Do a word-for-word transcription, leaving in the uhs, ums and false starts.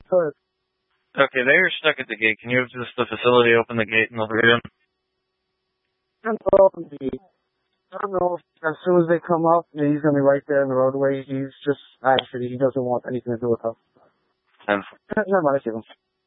Good. Okay, they are stuck at the gate. Can you just the facility open the gate and they'll bring them? I'm open the gate. I don't know if as soon as they come up, he's going to be right there in the roadway. He's just, actually, he doesn't want anything to do with us. ten. Never mind, I see him.